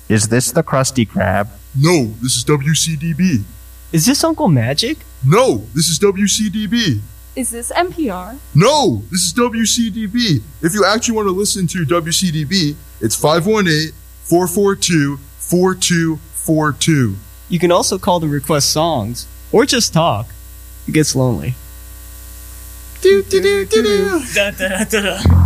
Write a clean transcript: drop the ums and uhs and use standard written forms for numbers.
Is this the Krusty Krab? No, this is WCDB. Is this Uncle Magic? No, this is WCDB. Is this NPR? No, this is WCDB. If you actually want to listen to WCDB, it's 518-442-4242. You can also call to request songs, or just talk. It gets lonely. Do, do, do, do, do. Da, da, da, da.